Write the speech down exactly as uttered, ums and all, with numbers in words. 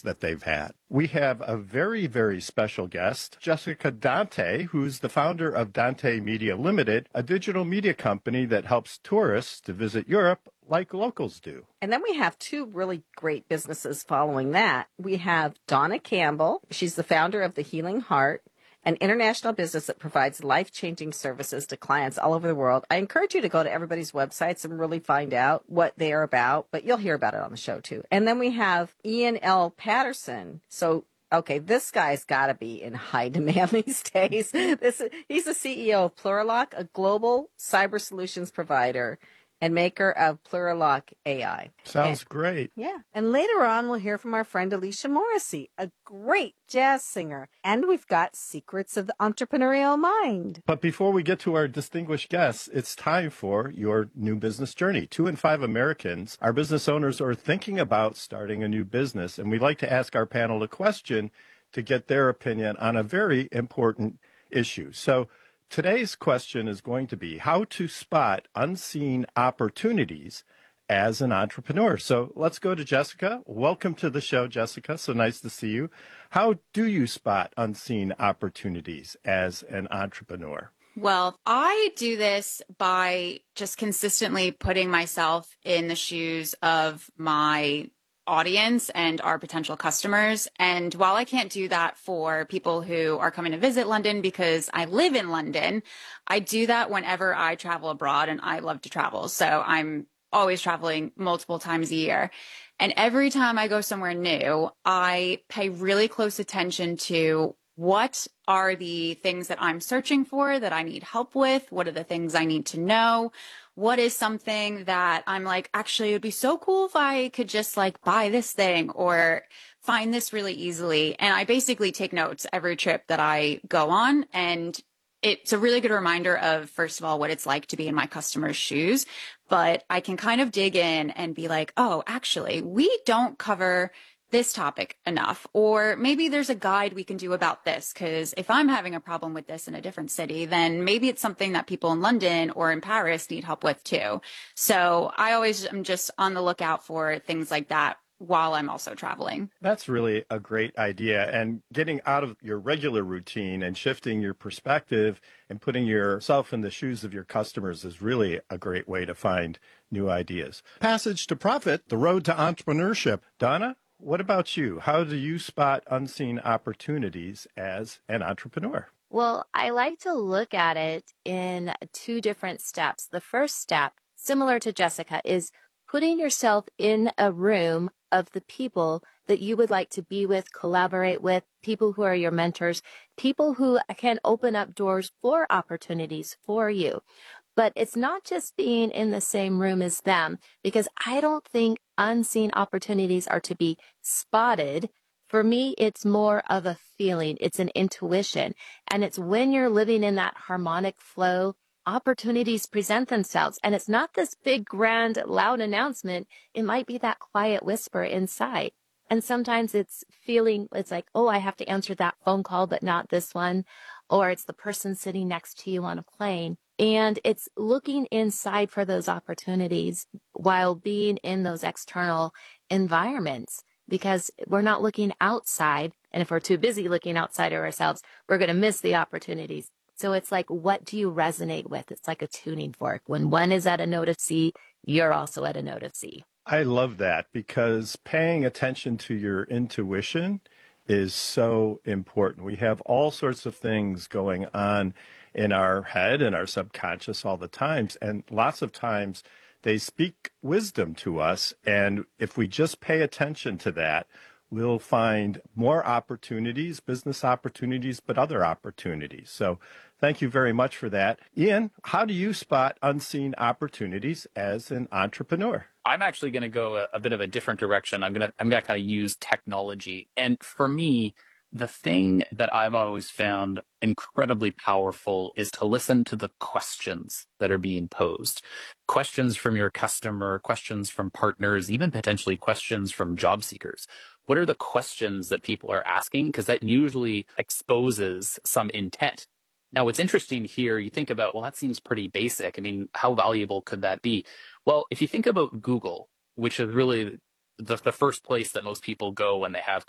successes that they've had. We have a very, very special guest, Jessica Dante, who's the founder of Dante Media Limited, a digital media company that helps tourists to visit Europe like locals do. And then we have two really great businesses following that. We have Donna Campbell. She's the founder of The Healing Heart, an international business that provides life-changing services to clients all over the world. I encourage you to go to everybody's websites and really find out what they are about, but you'll hear about it on the show too. And then we have Ian L. Patterson. So, okay, this guy's got to be in high demand these days. This He's the C E O of Plurilock, a global cyber solutions provider and maker of Plurilock A I. Sounds and, great. Yeah. And later on, we'll hear from our friend Alicia Morrissey, a great jazz singer. And we've got Secrets of the Entrepreneurial Mind. But before we get to our distinguished guests, it's time for your new business journey. Two in five Americans, our business owners, are thinking about starting a new business. And we'd like to ask our panel a question to get their opinion on a very important issue. So today's question is going to be how to spot unseen opportunities as an entrepreneur. So let's go to Jessica. Welcome to the show, Jessica. So nice to see you. How do you spot unseen opportunities as an entrepreneur? Well, I do this by just consistently putting myself in the shoes of my audience and our potential customers. And while I can't do that for people who are coming to visit London because I live in London, I do that whenever I travel abroad, and I love to travel. So I'm always traveling multiple times a year. And every time I go somewhere new, I pay really close attention to what are the things that I'm searching for that I need help with? What are the things I need to know? What is something that I'm like, actually, it would be so cool if I could just like buy this thing or find this really easily. And I basically take notes every trip that I go on. And it's a really good reminder of, first of all, what it's like to be in my customer's shoes. But I can kind of dig in and be like, oh, actually, we don't cover this topic enough, or maybe there's a guide we can do about this, because if I'm having a problem with this in a different city, then maybe it's something that people in London or in Paris need help with too. So I always am just on the lookout for things like that while I'm also traveling. That's really a great idea. And getting out of your regular routine and shifting your perspective and putting yourself in the shoes of your customers is really a great way to find new ideas. Passage to Profit, the road to entrepreneurship. Donna, what about you? How do you spot unseen opportunities as an entrepreneur? Well, I like to look at it in two different steps. The first step, similar to Jessica, is putting yourself in a room of the people that you would like to be with, collaborate with, people who are your mentors, people who can open up doors for opportunities for you. But it's not just being in the same room as them, because I don't think unseen opportunities are to be spotted. For me, it's more of a feeling. It's an intuition. And it's when you're living in that harmonic flow, opportunities present themselves. And it's not this big, grand, loud announcement. It might be that quiet whisper inside. And sometimes it's feeling, it's like, oh, I have to answer that phone call, but not this one. Or it's the person sitting next to you on a plane. And it's looking inside for those opportunities while being in those external environments, because we're not looking outside. And if we're too busy looking outside of ourselves, we're going to miss the opportunities. So it's like, what do you resonate with? It's like a tuning fork. When one is at a note of C, you're also at a note of C. I love that, because paying attention to your intuition is so important. We have all sorts of things going on in our head and our subconscious all the times. And lots of times they speak wisdom to us. And if we just pay attention to that, we'll find more opportunities, business opportunities, but other opportunities. So thank you very much for that. Ian, how do you spot unseen opportunities as an entrepreneur? I'm actually going to go a, a bit of a different direction. I'm going to I'm going to kind of use technology. And for me, the thing that I've always found incredibly powerful is to listen to the questions that are being posed. Questions from your customer, questions from partners, even potentially questions from job seekers. What are the questions that people are asking? Because that usually exposes some intent. Now, what's interesting here, you think about, well, that seems pretty basic. I mean, how valuable could that be? Well, if you think about Google, which is really the, the first place that most people go when they have